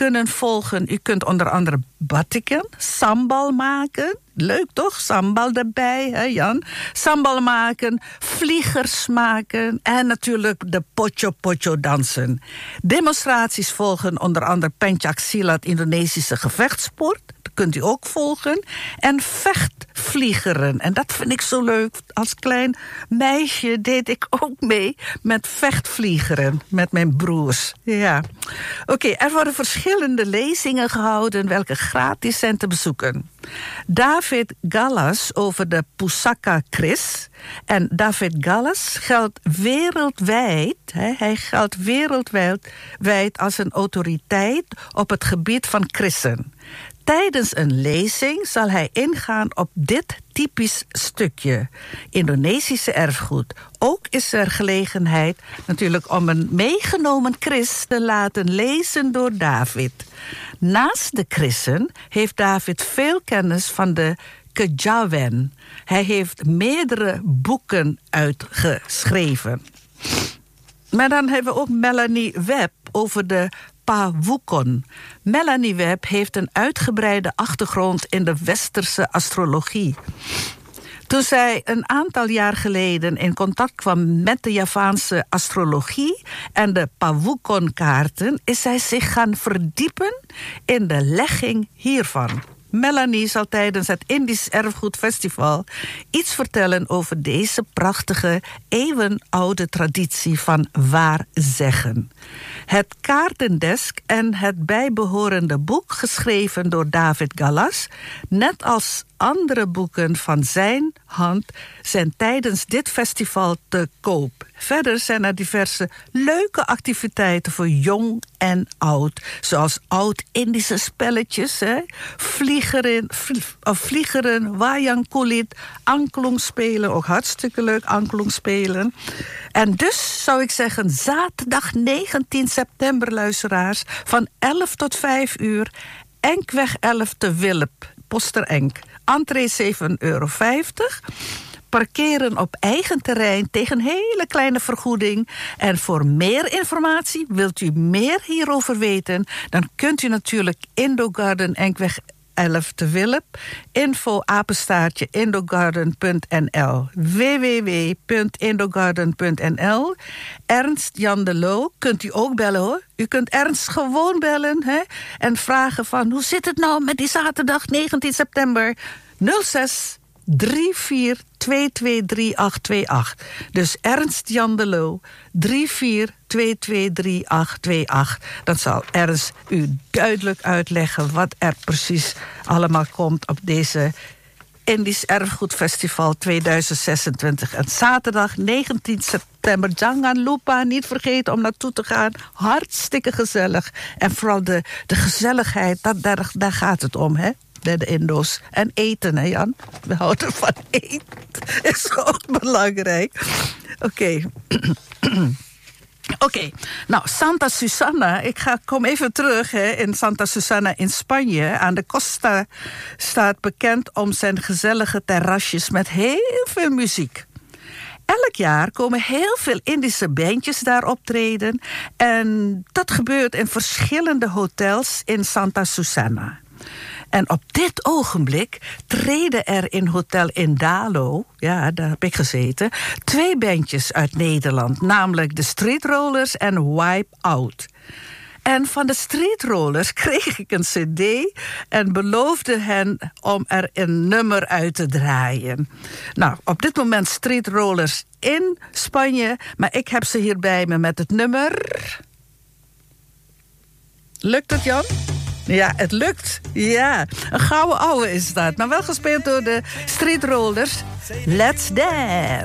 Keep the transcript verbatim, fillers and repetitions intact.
kunnen volgen. U kunt onder andere batikken, sambal maken. Leuk toch? Sambal erbij, hè Jan? Sambal maken, vliegers maken en natuurlijk de pocho-pocho dansen. Demonstraties volgen onder andere pencak silat, Indonesische gevechtssport. Dat kunt u ook volgen. En vechtvliegeren. En dat vind ik zo leuk. Als klein meisje deed ik ook mee met vechtvliegeren. Met mijn broers. Ja. Oké, okay, er worden verschillende lezingen gehouden welke gratis zijn te bezoeken. David Gallas over de Pusaka Kris. En David Gallas geldt wereldwijd, hè, hij geldt wereldwijd als een autoriteit op het gebied van krissen. Tijdens een lezing zal hij ingaan op dit typisch stukje Indonesische erfgoed. Ook is er gelegenheid natuurlijk om een meegenomen kris te laten lezen door David. Naast de krissen heeft David veel kennis van de Kejawen. Hij heeft meerdere boeken uitgeschreven. Maar dan hebben we ook Melanie Webb over de Pawukon. Melanie Webb heeft een uitgebreide achtergrond in de westerse astrologie. Toen zij een aantal jaar geleden in contact kwam met de Javaanse astrologie en de Pawukon-kaarten, is zij zich gaan verdiepen in de legging hiervan. Melanie zal tijdens het Indisch Erfgoedfestival iets vertellen over deze prachtige, eeuwenoude traditie van waarzeggen. Het kaartendesk en het bijbehorende boek, geschreven door David Gallas, net als andere boeken van zijn hand, zijn tijdens dit festival te koop. Verder zijn er diverse leuke activiteiten voor jong en oud. Zoals oud-Indische spelletjes, hè? Vliegeren, of vliegeren, wayang kulit, angklung spelen. Ook hartstikke leuk, angklung spelen. En dus zou ik zeggen, zaterdag negentien september, luisteraars, van elf tot vijf uur, Enkweg elf te Wilp, Posterenk. Entree zeven euro vijftig. Parkeren op eigen terrein tegen een hele kleine vergoeding. En voor meer informatie, wilt u meer hierover weten, dan kunt u natuurlijk Indogarden Enkweg elf te Wilp. Info apenstaartje indogarden punt n l. w w w punt indogarden punt n l. Ernst Jan de Loo kunt u ook bellen hoor. U kunt Ernst gewoon bellen, hè, en vragen van hoe zit het nou met die zaterdag negentien september? nul zes drie vier twee twee drie acht twee acht. Dus Ernst Jan de Loo, drie vier twee twee drie acht twee acht. Dan zal Ernst u duidelijk uitleggen wat er precies allemaal komt op deze Indisch Erfgoedfestival tweeduizend zesentwintig. En zaterdag negentien september, Jangan lupa, niet vergeten om naartoe te gaan. Hartstikke gezellig. En vooral de, de gezelligheid, dat, daar, daar gaat het om, hè? De Indo's. En eten, hè Jan? We houden van eten. Is ook belangrijk. Oké. Okay. Oké, okay. Nou, Santa Susana, ik ga, kom even terug hè, in Santa Susana in Spanje. Aan de Costa staat bekend om zijn gezellige terrasjes met heel veel muziek. Elk jaar komen heel veel Indische bandjes daar optreden. En dat gebeurt in verschillende hotels in Santa Susana. En op dit ogenblik treden er in Hotel Indalo, ja, daar heb ik gezeten, twee bandjes uit Nederland, namelijk de Street Rollers en Wipe Out. En van de Street Rollers kreeg ik een cd en beloofde hen om er een nummer uit te draaien. Nou, op dit moment Street Rollers in Spanje, maar ik heb ze hier bij me met het nummer. Lukt het, Jan? Ja, het lukt. Ja, een gouden ouwe is dat. Maar wel gespeeld door de Street Rollers. Let's Dance.